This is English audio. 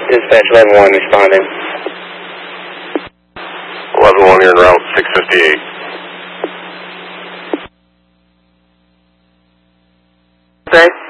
Dispatch 11-1 responding. 11-1 here en route 658. Okay.